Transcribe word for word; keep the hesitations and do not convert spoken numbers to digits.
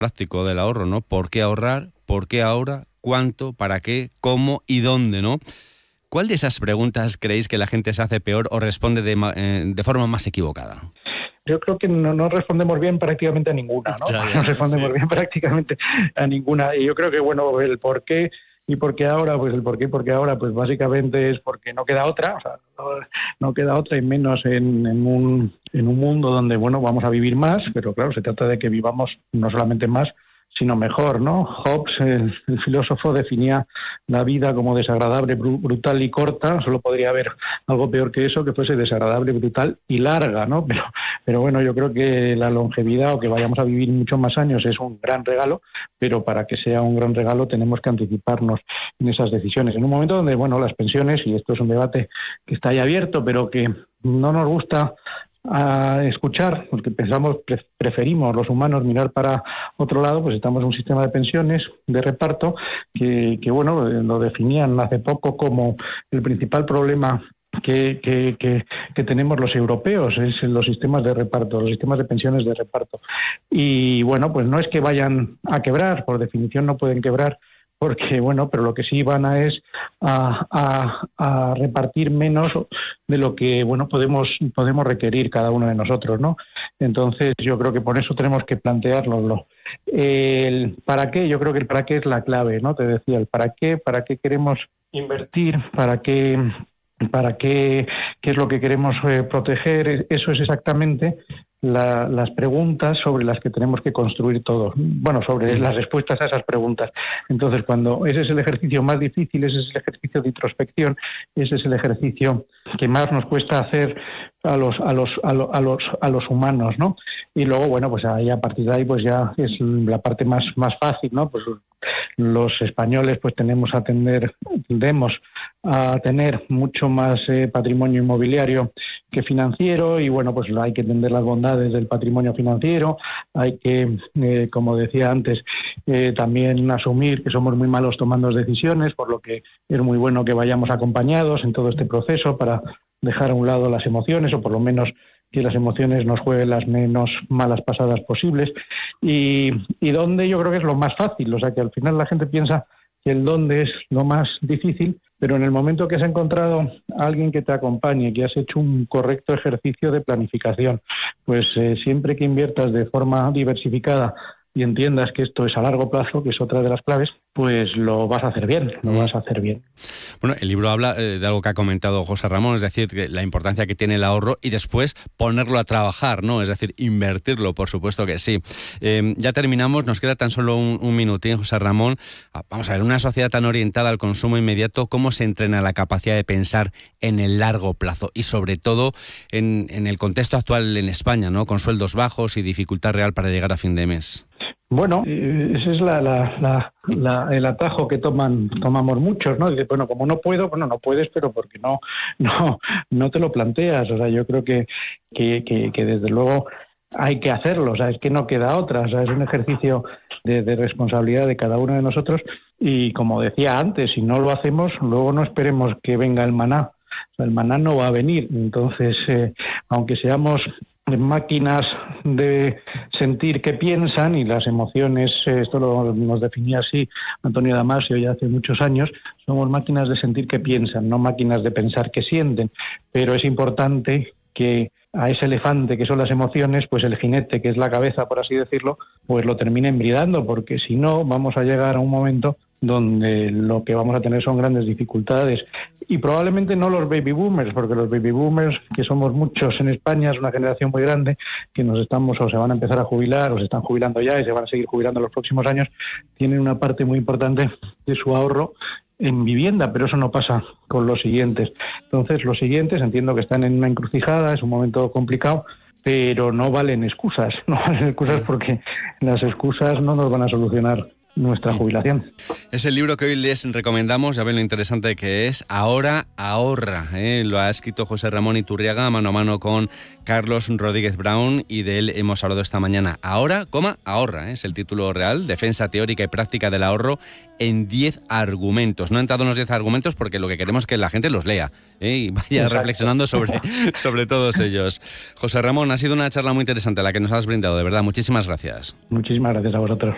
práctico del ahorro, ¿no? ¿Por qué ahorrar? ¿Por qué ahora? ¿Cuánto? ¿Para qué? ¿Cómo? ¿Y dónde? ¿No? ¿Cuál de esas preguntas creéis que la gente se hace peor o responde de, eh, de forma más equivocada? Yo creo que no, no respondemos bien prácticamente a ninguna, ¿no? Ya, ya, no respondemos sí. bien prácticamente a ninguna. Y yo creo que, bueno, el por qué y por qué ahora, pues el por qué y por qué ahora, pues básicamente es porque no queda otra, o sea, no, no queda otra y menos en, en, un, en un mundo donde, bueno, vamos a vivir más, pero claro, se trata de que vivamos no solamente más, sino mejor, ¿no? Hobbes, el, el filósofo, definía la vida como desagradable, br- brutal y corta. Solo podría haber algo peor que eso, que fuese desagradable, brutal y larga, ¿no? Pero, pero bueno, yo creo que la longevidad o que vayamos a vivir muchos más años es un gran regalo, pero para que sea un gran regalo tenemos que anticiparnos en esas decisiones. En un momento donde, bueno, las pensiones, y esto es un debate que está ahí abierto, pero que no nos gusta a escuchar, porque pensamos, pre- preferimos los humanos mirar para otro lado, pues estamos en un sistema de pensiones de reparto que, que bueno, lo definían hace poco como el principal problema que, que, que, que tenemos los europeos, es en los sistemas de reparto, los sistemas de pensiones de reparto. Y bueno, pues no es que vayan a quebrar, por definición no pueden quebrar, porque bueno, pero lo que sí van a es a, a, a repartir menos de lo que bueno podemos podemos requerir cada uno de nosotros, ¿no? Entonces yo creo que por eso tenemos que planteárnoslo. El para qué, yo creo que el para qué es la clave, ¿no? Te decía, el para qué, para qué queremos invertir, para qué para qué, qué es lo que queremos eh, proteger, eso es exactamente La, las preguntas sobre las que tenemos que construir todo. Bueno, sobre las respuestas a esas preguntas. Entonces, cuando ese es el ejercicio más difícil, ese es el ejercicio de introspección, ese es el ejercicio que más nos cuesta hacer a los a los a los a los, a los humanos, ¿no? Y luego, bueno, pues ahí a partir de ahí pues ya es la parte más más fácil, ¿no? Pues los españoles pues tenemos a tener tendemos a tener mucho más eh, patrimonio inmobiliario que financiero y bueno, pues hay que entender las bondades del patrimonio financiero, hay que, eh, como decía antes, eh, también asumir que somos muy malos tomando decisiones, por lo que es muy bueno que vayamos acompañados en todo este proceso para dejar a un lado las emociones o por lo menos que las emociones nos jueguen las menos malas pasadas posibles y, y dónde yo creo que es lo más fácil, o sea que al final la gente piensa que el dónde es lo más difícil, pero en el momento que has encontrado a alguien que te acompañe, que has hecho un correcto ejercicio de planificación, pues eh, siempre que inviertas de forma diversificada y entiendas que esto es a largo plazo, que es otra de las claves, pues lo vas a hacer bien, lo vas a hacer bien. Bueno, el libro habla eh, de algo que ha comentado José Ramón, es decir, que la importancia que tiene el ahorro y después ponerlo a trabajar, ¿no? Es decir, invertirlo, por supuesto que sí. Eh, ya terminamos, nos queda tan solo un, un minutín, José Ramón. Vamos a ver, una sociedad tan orientada al consumo inmediato, ¿cómo se entrena la capacidad de pensar en el largo plazo? Y sobre todo en, en el contexto actual en España, ¿no? Con sueldos bajos y dificultad real para llegar a fin de mes. Bueno, ese es la, la, la, la, el atajo que toman tomamos muchos, ¿no? Dice, bueno, como no puedo, bueno, no puedes, pero porque no no no te lo planteas. O sea, yo creo que, que, que, que desde luego hay que hacerlo. O sea, es que no queda otra. O sea, es un ejercicio de, de responsabilidad de cada uno de nosotros. Y como decía antes, si no lo hacemos, luego no esperemos que venga el maná. O sea, el maná no va a venir. Entonces, eh, aunque seamos máquinas de sentir que piensan y las emociones, esto lo, nos definía así Antonio Damasio ya hace muchos años, somos máquinas de sentir que piensan, no máquinas de pensar que sienten, pero es importante que a ese elefante que son las emociones, pues el jinete que es la cabeza, por así decirlo, pues lo terminen bridando, porque si no vamos a llegar a un momento donde lo que vamos a tener son grandes dificultades y probablemente no los baby boomers, porque los baby boomers, que somos muchos en España, es una generación muy grande que nos estamos o se van a empezar a jubilar o se están jubilando ya y se van a seguir jubilando en los próximos años, tienen una parte muy importante de su ahorro en vivienda, pero eso no pasa con los siguientes. Entonces los siguientes entiendo que están en una encrucijada, es un momento complicado, pero no valen excusas, no valen excusas porque las excusas no nos van a solucionar nuestra jubilación. Es el libro que hoy les recomendamos, ya ven lo interesante que es, Ahora ahorra, ¿eh? Lo ha escrito José Ramón Iturriaga mano a mano con Carlos Rodríguez Brown y de él hemos hablado esta mañana. Ahora, coma, ahorra, ¿eh? Es el título real, Defensa teórica y práctica del ahorro en diez argumentos. No he entrado en los diez argumentos porque lo que queremos es que la gente los lea, ¿eh? Y vaya Exacto. reflexionando sobre, sobre todos ellos. José Ramón, ha sido una charla muy interesante la que nos has brindado, de verdad, muchísimas gracias. Muchísimas gracias a vosotros.